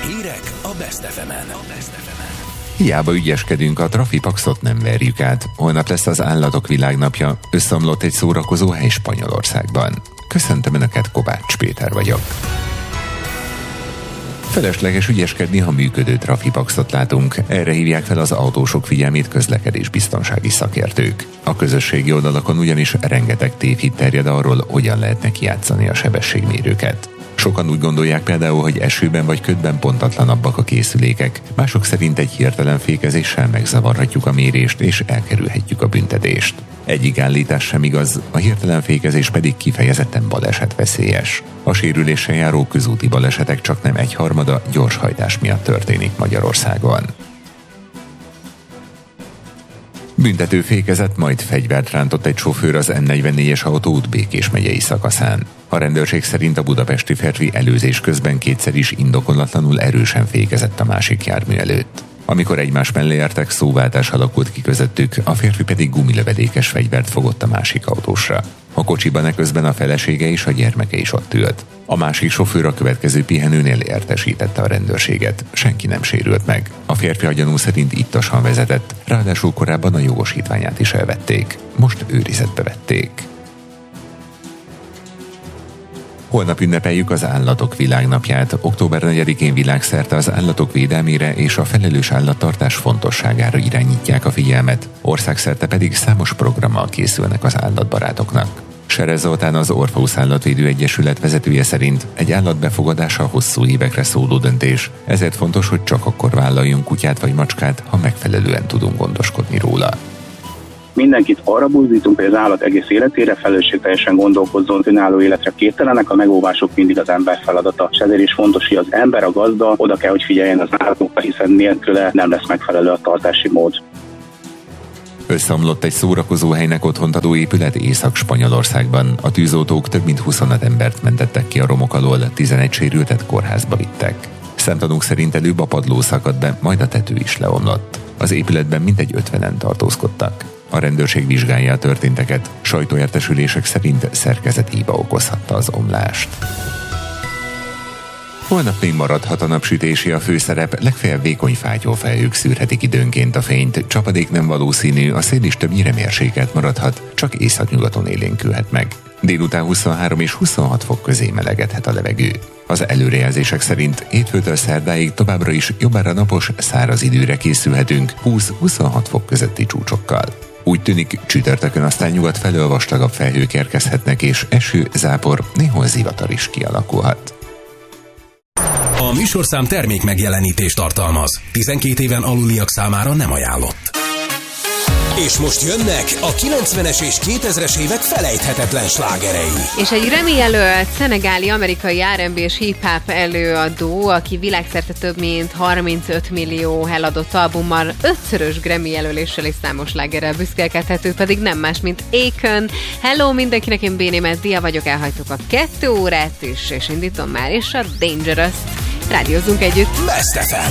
Hírek a Best FM-en. Hiába ügyeskedünk, a trafipaxot nem verjük át. Holnap lesz az Állatok Világnapja. Összeomlott egy szórakozó hely Spanyolországban. Köszöntöm Önöket, Kovács Péter vagyok. Felesleges ügyeskedni, ha működő trafipaxot látunk. Erre hívják fel az autósok figyelmét közlekedésbiztonsági szakértők. A közösségi oldalakon ugyanis rengeteg tévhit terjed arról, hogyan lehetne kijátszani a sebességmérőket. Sokan úgy gondolják például, hogy esőben vagy ködben pontatlanabbak a készülékek. Mások szerint egy hirtelen fékezéssel megzavarhatjuk a mérést és elkerülhetjük a büntetést. Egyik állítás sem igaz, a hirtelen fékezés pedig kifejezetten balesetveszélyes. A sérüléssel járó közúti balesetek csaknem 1/3 gyorshajtás miatt történik Magyarországon. Büntető fékezett, majd fegyvert rántott egy sofőr az M44-es autóút Békés megyei szakaszán. A rendőrség szerint a budapesti férfi előzés közben kétszer is indokolatlanul erősen fékezett a másik jármű előtt. Amikor egymás mellé értek, szóváltás alakult ki közöttük, a férfi pedig gumilövedékes fegyvert fogott a másik autósra. A kocsiban eközben a felesége és a gyermeke is ott ült. A másik sofőr a következő pihenőnél értesítette a rendőrséget. Senki nem sérült meg. A férfi a gyanú szerint ittasan vezetett, ráadásul korábban a jogosítványát is elvették. Most őrizetbe vették. Holnap ünnepeljük az Állatok Világnapját. Október 4-én világszerte az állatok védelmére és a felelős állattartás fontosságára irányítják a figyelmet, országszerte pedig számos programmal készülnek az állatbarátoknak. Serez Zoltán, az Orpheus Állatvédő Egyesület vezetője szerint egy állat befogadása hosszú évekre szóló döntés, ezért fontos, hogy csak akkor vállaljunk kutyát vagy macskát, ha megfelelően tudunk gondoskodni róla. Mindenkit arra buzdítunk, hogy az állat egész életére felelősségteljesen gondolkozzon, önálló életre képtelenek, a megóvások mindig az ember feladata. És ezért is fontos, hogy az ember, a gazda oda kell, hogy figyeljen az állatokra, hiszen nélküle nem lesz megfelelő a tartási mód. Összeomlott egy szórakozóhelynek otthont adó épület Észak-Spanyolországban. A tűzoltók több mint 25 embert mentettek ki a romok alól, 11 sérültet kórházba vittek. Szemtanúk szerint előbb a padló szakadt be, majd a tető is leomlott. Az épületben mintegy 50-en tartózkodtak. A rendőrség vizsgálja a történteket, sajtóértesülések szerint szerkezethiba okozhatta az omlást. Holnap még maradhat a napsütési a főszerep, legfeljebb vékony fátyolfelhők szűrhetik időnként a fényt, csapadék nem valószínű, a szél is többnyire mérsékelt maradhat, csak északnyugaton élénkülhet meg. Délután 23 és 26 fok közé melegedhet a levegő. Az előrejelzések szerint hétfőtől szerdáig továbbra is jobbára napos, száraz időre készülhetünk 20-26 fok közötti csúcsokkal. Úgy tűnik, csütörtökön aztán nyugat felől vastagabb felhők érkezhetnek, és eső, zápor, néhol zivatar is kialakulhat. A műsorszám termék megjelenítést tartalmaz. 12 éven aluliak számára nem ajánlott. És most jönnek a 90-es és 2000-es évek felejthetetlen slágerei. És egy Grammy-jelölt szenegáli-amerikai R&B és hip-hop előadó, aki világszerte több mint 35 millió eladott albummal, 5-szörös Grammy jelöléssel és számos slágerrel büszkélkedhető, pedig nem más, mint Akon. Hello mindenkinek, én Béné Meddia vagyok, elhagytuk a 2 órát is, és indítom már is a Dangerous-t. Rádiózzunk együtt! Best FM.